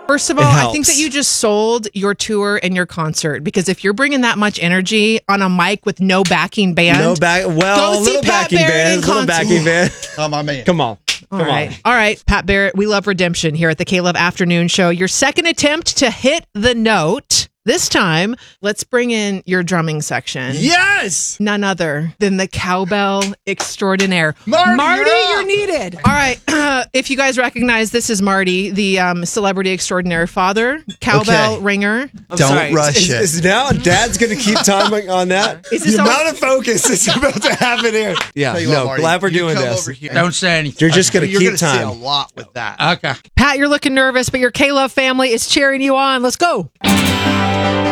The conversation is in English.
First of all, I think that you just sold your tour and your concert, because if you're bringing that much energy on a mic with no backing band, a little backing band. Oh, my man. Come on. All right, Pat Barrett, we love redemption here at the K-Love Afternoon Show. Your second attempt to hit the note. This time, let's bring in your drumming section. Yes! None other than the cowbell extraordinaire. Marty, you're needed. All right. If you guys recognize, this is Marty, the celebrity extraordinaire father, cowbell ringer. Don't rush it. Is now Dad's going to keep timing on that? Is this the all- amount of focus that's about to happen here. Yeah, Tell you what, no, Marty, glad we're you doing come this. over here. Don't say anything. You're just going to You're keep gonna say a time. lot with that. Okay. Pat, you're looking nervous, but your K-Love family is cheering you on. Let's go.